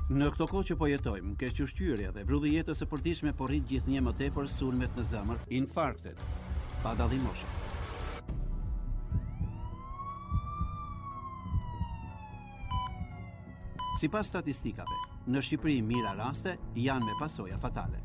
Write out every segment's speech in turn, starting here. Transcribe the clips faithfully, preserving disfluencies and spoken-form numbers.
Në këto kohë që po jetojmë, kequshqyrja dhe vrulli jetës së përditshme po rrit gjithnjë më tepër sulmet në zemër, infarktet, pa dallim moshe. Sipas statistikave, në Shqipëri mira raste janë me pasoja fatale.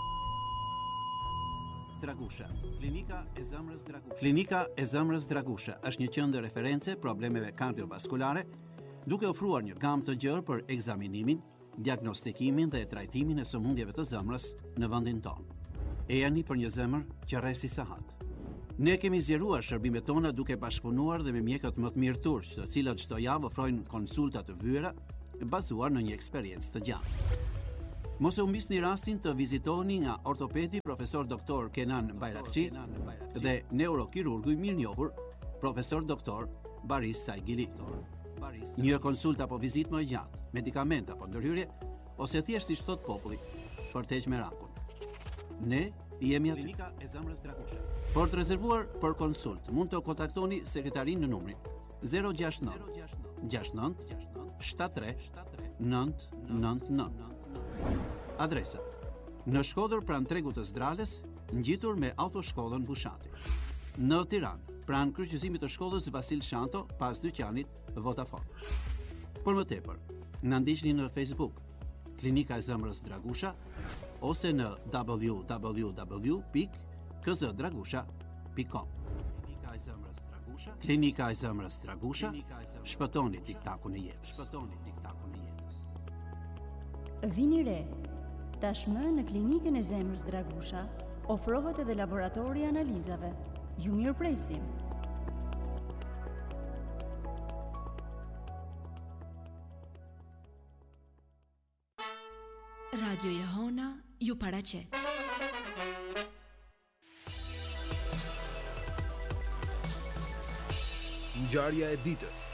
Dragusha, klinika e zemrës Dragusha. Klinika e zemrës Dragusha është një qendër reference problemeve kardiovaskulare, duke ofruar një gamë të gjerë për ekzaminimin, diagnostikimin dhe trajtimin e sëmundjeve të zemrës në vendin tonë. E jani për një zemër që rresi sahat. Ne kemi zgjeruar shërbimet tona duke bashkëpunuar dhe me mjekët më të mirë turq, të cilët çdo javë ofrojnë konsulta të vëra bazuar në një eksperiencë të gjatë. Mos e humbisni rastin të vizitoni nga ortopedi profesor doktor Kenan Bayrakçi dhe neurokirurgu i mirënjohur profesor doktor Baris Saigili. Një konsult apo vizitë më e gjatë, medikament apo ndërhyrje, ose thjesht siç thot populli, për të heqë merakun. Ne jemi aty. Klinika e zemrës Dragusha. Për të rezervuar për konsult, mund të kontaktoni sekretarin në numrin zero gjasht nëntë gjasht nëntë shtatëdhjetë tre nëntë nëntë nëntë. Adresa: në Shkodër pranë Tregut të Zdrales, ngjitur me autoshkollën Bushati. Në Tiranë, pranë kryqëzimit të shkollës Vasil Shanto, pas dyqanit Vodafone. Por më tepër, na ndiqni në Facebook, Klinika e zemrës Dragusha, ose në w w w pikë k z dragusha pikë com. Klinika e zemrës Dragusha, Klinika e zemrës Dragusha, shpëtoni tiktakun e jetës. Shpëtoni tiktakun e jetës. Vini re. Tashmë në Klinikën e zemrës Dragusha ofrohet edhe laboratori i analizave. Ju mirëpresim. Radio Jehona ju paraqet. Ngjarja e ditës.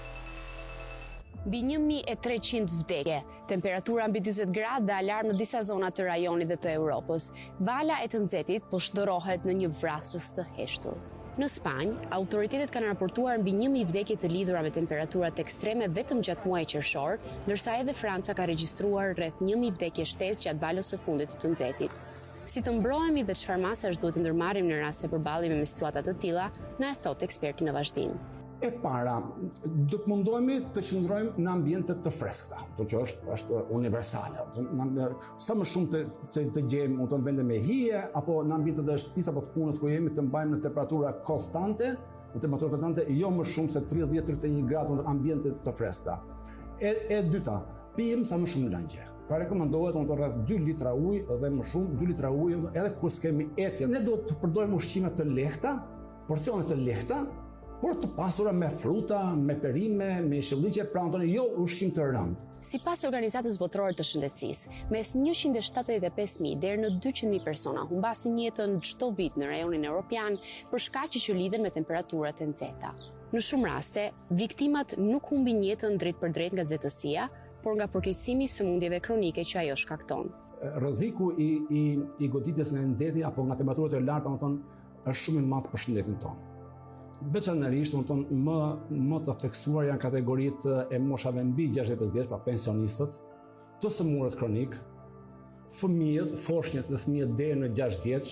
Mbi një mijë e treqind vdekje, temperatura mbi dyzet gradë dhe alarm në disa zona të rajonit dhe të Europës. Vala e të nxehtit po shndërrohet në një vrasës të heshtur. Në Spanjë, autoritetet kanë raportuar mbi një mijë vdekje të lidhura me temperaturat ekstreme vetëm gjatë muajit qershor, ndërsa edhe Franca ka regjistruar rreth një mijë vdekje shtesë gjatë valës së fundit të të nxehtit. Si të mbrohemi dhe çfarë masash duhet të ndërmarrim në rast se përballemi me situata të tilla, na e thot eksperti në vazhdim. E para, do të mundohemi të qëndrojmë në ambiente të freskëta, to që është është universale. Sa më shumë të të, të gjejmë në vende me hije apo në ambiente të shtëpisë apo të punës ku jemi të mbajmë në temperatura konstante, në temperaturë konstante jo më shumë se tridhjetë deri në tridhjetë e një gradë në ambiente të freskëta. E, e dyta, pijmë sa më shumë lëngje. Pra rekomandohet të rreth dy litra ujë dhe më shumë, dy litra ujë edhe kur s'kemi etje. Ne do të përdorim ushqime të lehta, porcione të lehta, por të pasura me fruta, me perime, me shëlliqe, pra në jo ushqim të rëndë. Sipas Organizatës Botërore të Shëndetësisë, mes njëqind e shtatëdhjetë e pesë mijë deri në dyqind mijë persona humbasin jetën çdo vit në rajonin evropian për shkaqe që lidhen me temperaturat e nxehta. Në shumë raste, viktimat nuk humbin jetën drejt për drejt nga nxehtësia, por nga përkeqësimi i sëmundjeve kronike që ajo shkakton. Rreziku i i i goditjes nga nxehti apo nga temperaturat e larta, domethënë, është shumë i madh për shëndetin tonë. Veçanërisht, domethënë, më më të theksuar janë kategoritë e moshave mbi gjashtëdhjetë e pesë vjeç, pra pensionistët, të sëmurët kronik, fëmijët, foshnjët dhe fëmijët deri në gjashtë vjeç,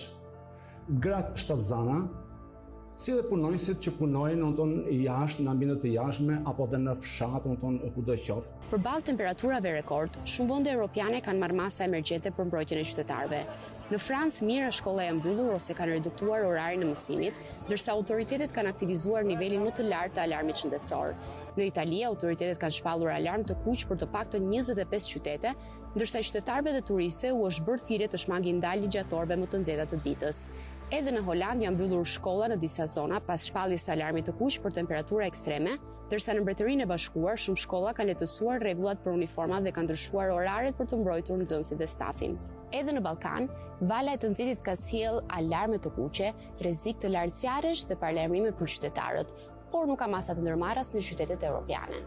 gratë shtatzana, si dhe punonjësit që punojnë domethënë jashtë në ambiente të jashtme apo edhe në fshat, domethënë kudo qoftë. Përballë temperaturave rekord, shumë vende europiane kanë marrë masa emergjente për mbrojtjen e qytetarëve. Në Francë, mira shkolla janë mbyllur ose kanë reduktuar orarin e mësimit, ndërsa autoritetet kanë aktivizuar nivelin më të lartë të alarmit shëndetësor. Në Itali, autoritetet kanë shpallur alarm të kuq për të paktën njëzet e pesë qytete, ndërsa qytetarëve dhe turistëve u është bërë thirrje të shmangin ndal ligjatorëve më të nxehta të ditës. Edhe në Holand janë mbyllur shkolla në disa zona pas shpalljes së alarmit të kuq për temperatura ekstreme, ndërsa në Mbretërinë e Bashkuar shumë shkolla kanë lehtësuar rregullat për uniformat dhe kanë ndryshuar oraret për të mbrojtur nxënësit dhe stafin. Edhe në Ballkan, vala e të nxehtit ka sjell alarme të kuqe, rrezik të lartë zjarresh dhe paralajmërime për qytetarët, por nuk ka masa të ndërmarras në qytetet evropiane.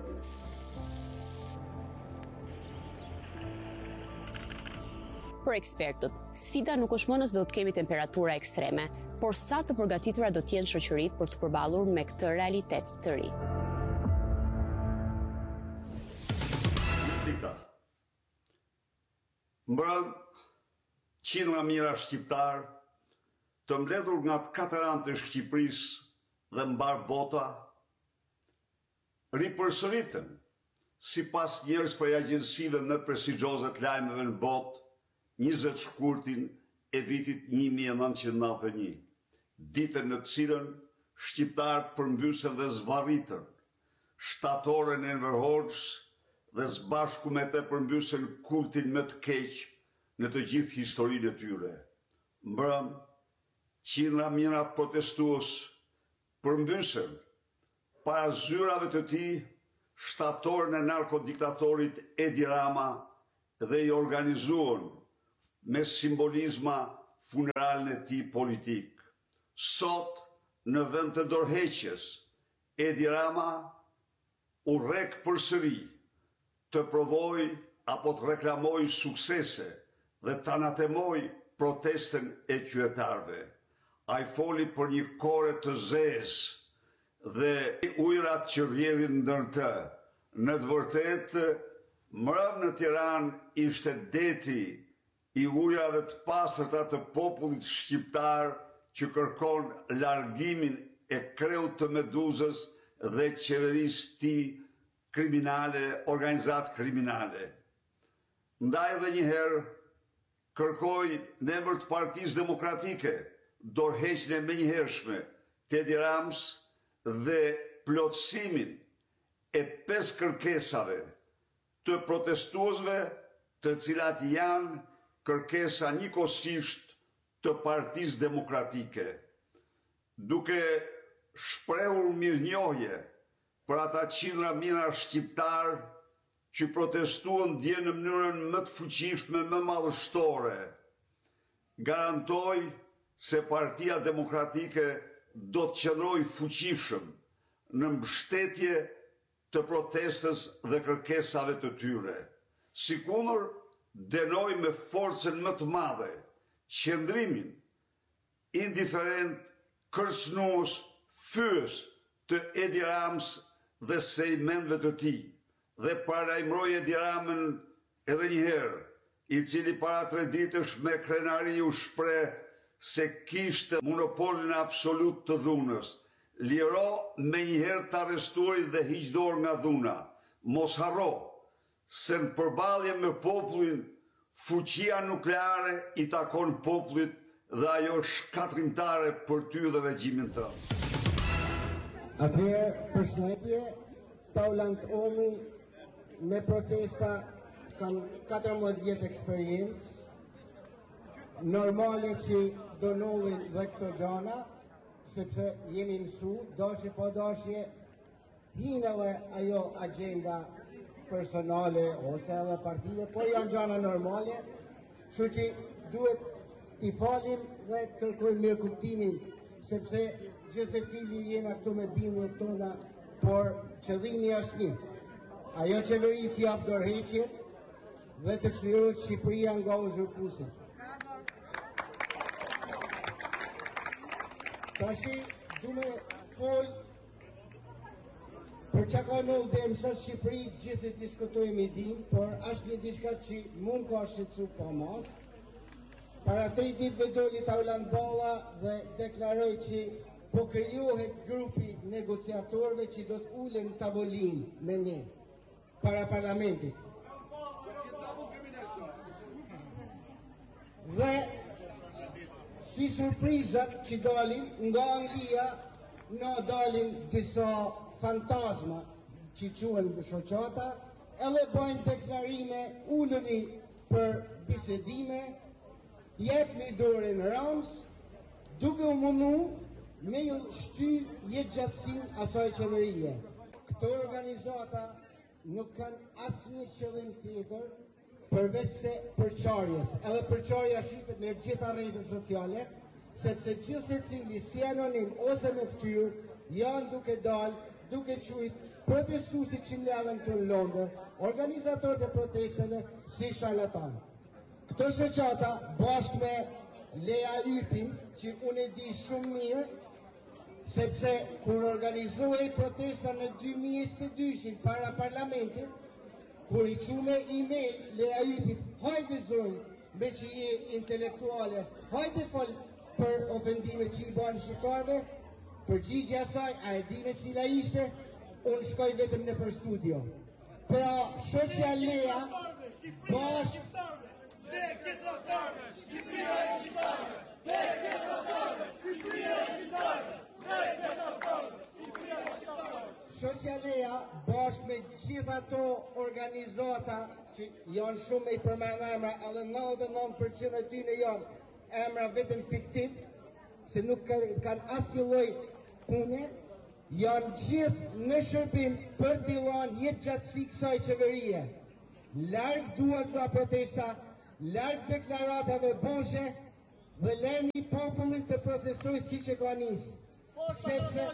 Për ekspertët, sfida nuk është më nëse do të kemi temperatura ekstreme, por sa të përgatitura do të jenë shoqëritë për të përballur me këtë realitet të ri. Mbrëm, qindra mijëra shqiptar të mbledhur nga të katër anë të Shqipërisë dhe mbar bota, ripërsëritën sipas njërës për agjensive më prestigjioze të lajmeve në botë, njëzet shkurtin e vitit një mijë e nëntëqind e nëntëdhjetë e një, ditën në të cilën shqiptarët përmbysen dhe zvarritën shtatorën e Enver Hoxhës dhe zbashku me të përmbysen kultin më të keq në të gjithë historinë e tyre. Mbrëm, qindra mijëra protestues përmbysen para zyrave të tij shtatorën e narkodiktatorit Edi Rama dhe i organizuan me simbolizma funeralin e tij politik. Sot, në vend të dorëheqjes, Edi Rama u rrek përsëri të provoj apo të reklamoj suksese dhe të anatemoj protesten e qytetarëve. Ai foli për një kore të zezë dhe ujërat që rrjedhin ndër të. Në të vërtetë, mbrëm në Tiranë ishte deti i ujërave të pastërta të popullit shqiptar që kërkon largimin e kreut të Meduzës dhe qeverisë të tij kriminale, organizat kriminale. Ndaj edhe një herë kërkoj në emër të Partisë Demokratike dorëheqjen e menjëhershme të Edi Ramës dhe plotësimin e pesë kërkesave të protestuesve, të cilat janë kërkesa njëkohësisht të Partisë Demokratike, duke shprehur mirënjohje për ata qindra mijëra shqiptar që protestuan dje në mënyrën më të fuqishme, më madhështore. Garantoj se Partia Demokratike do të qëndrojë fuqishëm në mbështetje të protestës dhe kërkesave të tyre. Sikundër, dënoj me forcën më të madhe qëndrimin indiferent, kërcënues, fyes të Edi Ramës dhe sejmendve të tij, dhe parajmëroj Edi Ramën edhe një herë, i cili para tre ditësh me krenari u shpreh se kishte monopolin absolut të dhunës. Liro me njëherë të arrestuari dhe hiq dorë nga dhuna. Mos harro se në përballje me popullin, fuqia nukleare i takon popullit dhe ajo shkatrimtare për ty dhe regjimin tënd. Atëherë, përshëndetje, Taulant Omi me protesta kanë katërmbëdhjetë vjet eksperiencë. Normale që do nolin dhe këto gjana, sepse jemi mësu, dashje po dashje, hinë edhe ajo agenda personale ose edhe partive, po janë gjana normale, kështu që duhet t'i falim dhe të kërkojmë mirë kuptimin, sepse gjithë se cili jena këtu me bindjet tona, por qëllimi është një. Ajo qeveri t'jap dorëheqjen dhe të çlirohet Shqipëria nga uzurpuesit. Tashi du me fol për çka ka ndodhur deri në Shqipëri, gjithë e diskutojmë i dim, por është një diçka që mund ka shqetësu pa mas. Para tre ditëve doli Taulant Balla dhe deklaroi që po krijohet grupi negociatorëve që do të ulen në tavolinë me ne para parlamentit. Dhe si surprizat që dalin nga Anglia, na dalin disa fantasma që quhen shoqata, edhe bëjnë deklarime, uleni për bisedime, jepni dorën Rams, duke u mundu me ju shty jetë gjatësin asaj qeverie. Këto organizata nuk kanë asnjë qëllim tjetër përveç se përçarjes. Edhe përçarja shifet në gjitha rrjetet sociale, sepse gjithë secili si anonim ose me ftyrë janë duke dalë, duke qujt protestuesit që mbledhen këtu në Londër, organizatorët e protesteve si sharlatan. Këto shoqata bashkë me Lea Ypin, që unë e di shumë mirë, sepse kur organizohej protesta në dy mijë e njëzet e dy para parlamentit, kur i qume email le ajipit, hajde zonjë, me që je intelektuale, hajde fol për ofendime që i banë shqiptarve, përgjigja saj, a e dine cila ishte, unë shkoj vetëm në për studio. Pra, shoqja Lea, bash... Shoqja Lea, bashkë me gjitha ato organizata që janë shumë i përmend emra, edhe nëntëdhjetë e nëntë përqind e tyre janë emra vetëm fiktiv, se nuk kanë asnjë lloj pune, janë gjithë në shërbim për t'i dhënë jetë gjatësi kësaj qeverie. Larg duart nga protesta, larg deklaratave boshe, dhe leni popullin të protestojë siç e ka nisë. Sepse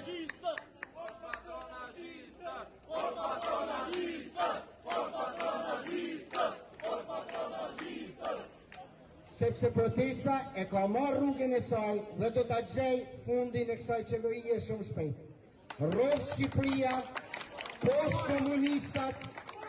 sepse protesta e ka marrë rrugën e saj dhe do ta gjej fundin e kësaj qeverie shumë shpejt. Rrofë Shqipëria, poshtë komunistat.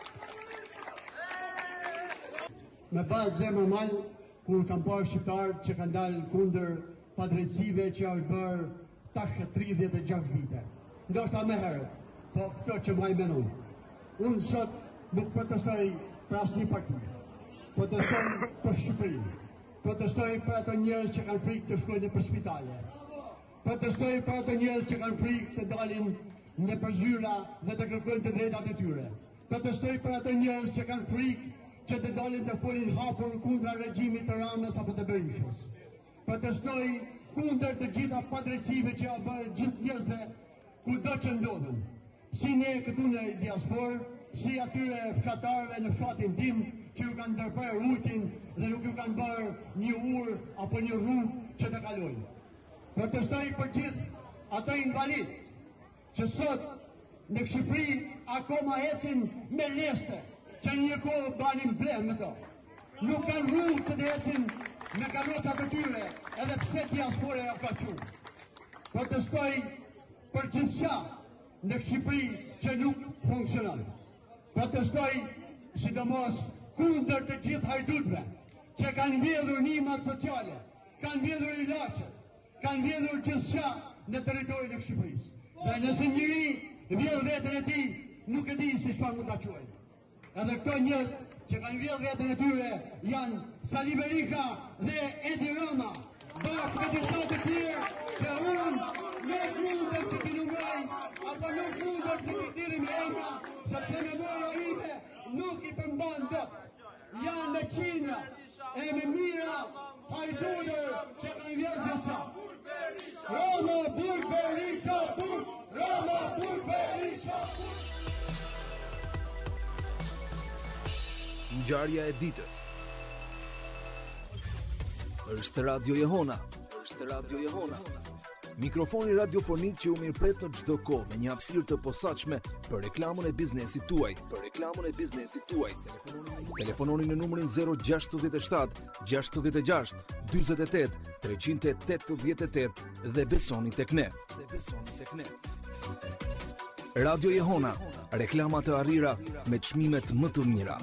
Me bajë zemër mal, kur kam parë shqiptarë që kanë dalë kundër padrejtësive që është bërë tash tridhjetë e gjashtë vite. Ndoshta më herët, po këto që më menon. Unë sot nuk protestoj për asnjë parti. Protestoj për Shqipërinë. Protestoj për ato njerëz që kanë frikë të shkojnë në spitale. Protestoj për ato njerëz që kanë frikë të dalin në përzyra dhe të kërkojnë të drejtat e tyre. Protestoj për ato njerëz që kanë frikë që të dalin të folin hapur kundra regjimit të Ramës apo të Berishës. Protestoj kundër të gjitha padrejtësive që ja bërë gjithë njerëzve kudo që ndodhen. Si ne këtu në diasporë, si atyre fshatarëve në fshatin tim që ju kanë ndërprerë ujtin dhe nuk ju kanë bërë një urë apo një rrugë që të kalojnë. Protestoj për gjithë ato invalid që sot në Shqipëri akoma ecin me leste që një kohë banin blem me to. Nuk kanë rrugë që të ecin me karrocat e tyre edhe pse diaspora ja ka qenë. Protestoj për gjithçka në Shqipëri që nuk funksionon. Protestoj sidomos kundër të gjithë hajdutëve që kanë mbledhur nimat sociale, kanë mbledhur ilaçet, kanë mbledhur gjithçka në territorin e Shqipërisë. Dhe nëse njëri vjedh veten e tij, nuk e di si çfarë mund ta quajë. Edhe këto njerëz që kanë vjedh veten e tyre janë Sali Berisha dhe Edi Rama, bashkë me disa të tjerë që unë nuk mundem që t'i numroj, apo nuk mundem që t'i thirrim emra, sepse memoria ime nuk i përmban dot. Janë me qindra e me mira hajdutër që kanë vjedhur gjithçka. Rama, Burg, Berisha, Burg, Rama, Burg, Berisha. Ngjarja e ditës. Është Radio Jehona. Është Radio Jehona. Mikrofoni radiofonik që u mirëpret në çdo kohë me një hapësirë të posaçme për reklamën e biznesit tuaj. Për reklamën e biznesit tuaj. Telefononi në numrin zero gjasht shtat gjasht gjasht dyzet e tetë treqind e tetëdhjetë e tetë dhe besoni tek ne. Dhe besoni tek ne. Radio Jehona, reklama të arrira me çmimet më të mira.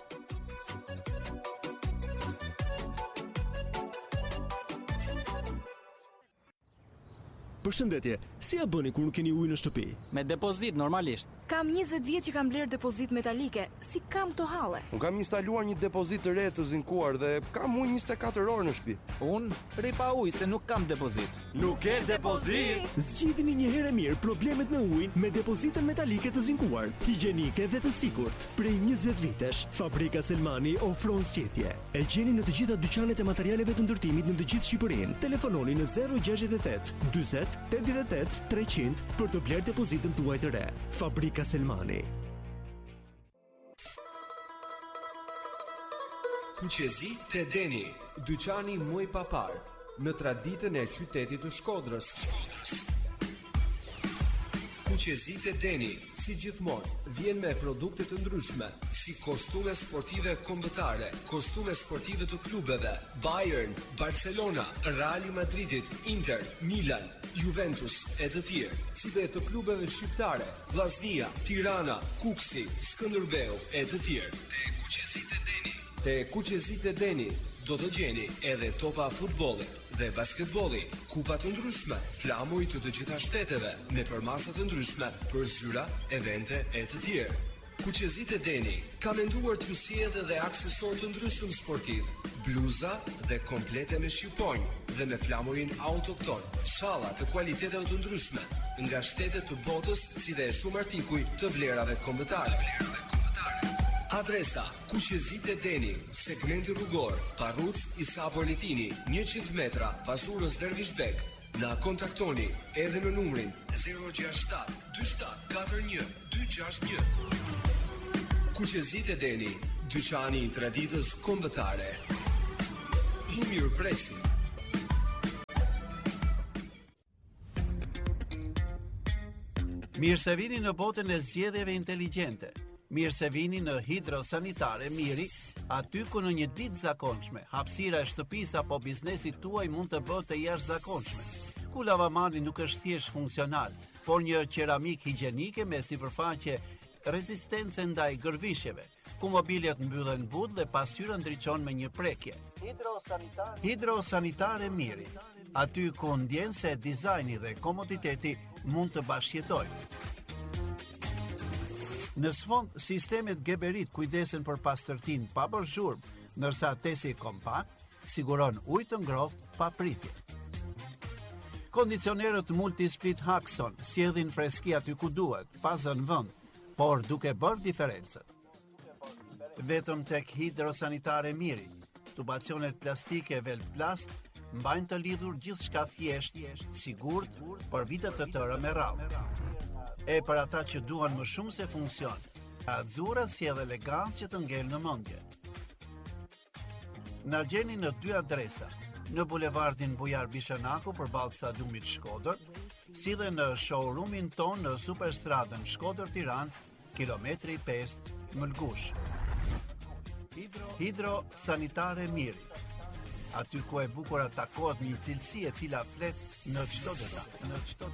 Përshëndetje, si ja bëni kur nuk keni ujë në shtëpi? Me depozit normalisht. Kam njëzet vjet që kam blerë depozit metalike. Si kam to halle? Unë kam instaluar një depozit të re të zinkuar dhe kam ujë njëzet e katër orë në shtëpi. Unë rri pa ujë se nuk kam depozit. Nuk ke depozit? Zgjidhni një herë mirë problemet me ujin me depozitën metalike të zinkuar, higjienike dhe të sigurt. Prej njëzet vitesh, Fabrika Selmani ofron zgjidhje. E gjeni në të gjitha dyqanet e materialeve të ndërtimit në të gjithë Shqipërinë. Telefononi në zero gjasht e tetë dyzet tetëdhjetë e tetë treqind për të blerë depozitën tuaj të re. Fabrika Selmani. Kuqezi te Deni, dyqani më i papar në traditën e qytetit të Shkodrës. Kuqezit e Deni, si gjithmonë, vjen me produkte të ndryshme, si kostume sportive kombëtare, kostume sportive të klubeve, Bayern, Barcelona, Real Madridit, Inter, Milan, Juventus e të tjerë, si dhe të klubeve shqiptare, Vllaznia, Tirana, Kuksi, Skënderbeu e të tjerë. Te Kuqezit e Deni. Te Kuqezit e Deni do të gjeni edhe topa futbolli dhe basketbolli, kupa të ndryshme, flamuj të të gjitha shteteve, me përmasa të ndryshme për zyra, evente e të tjerë. Kuqezit e Deni ka menduar t'ju sjellë edhe aksesor të ndryshëm sportiv, bluza dhe komplete me shqiponjë dhe me flamurin autokton, shalla të kualiteteve të ndryshme, nga shtetet të botës si dhe shumë artikuj të vlerave kombëtare. Adresa: Kuqezit e Deni, segmenti rrugor, Parruc Isa Politini, njëqind metra pas urës Dervishbek. Na kontaktoni edhe në numrin zero gjasht shtat dy shtat katër një dy gjasht një. Kuqezit e Deni, dyqani i traditës kombëtare. Ju mirëpresim. Mirë se vini në botën e zgjedhjeve inteligjente. Mirë se vini në Hidrosanitare Miri, aty ku në një ditë zakonshme, hapësira e shtëpisë apo biznesit tuaj mund të bëhet të jashtëzakonshme. Ku lavamani nuk është thjesht funksional, por një qeramik higjienike me sipërfaqe rezistence ndaj gërvishjeve, ku mobiljet mbyllen but dhe pasqyra ndriçon me një prekje. Hidrosanitare, Hidrosanitare Miri, aty ku ndjen se dizajni dhe komoditeti mund të bashkëjetojnë. Në sfond, sistemet Geberit kujdesen për pastërtin pa bërë zhurmë, ndërsa tesi kompakt siguron ujë të ngrohtë pa pritje. Kondicionerët Multisplit Haxon sjellin freski aty ku duhet, pa zënë vend, por duke bërë diferencën. Vetëm tek Hidrosanitare Miri, tubacionet plastike Velplast mbajnë të lidhur gjithçka thjesht, sigurt për vite të tëra me radhë. E për ata që duan më shumë se funksion, Azzurra sjell elegancë që të ngel në mendje. Na gjeni në dy adresa, në bulevardin Bujar Bishanaku përballë stadiumit Shkodër, si dhe në showroomin ton në Superstradën Shkodër Tiranë, kilometri pesë Mëlgush. Hidro, Hidro Sanitare Miri, aty ku e bukur takohet një cilësi e cila flet në çdo detaj, në çdo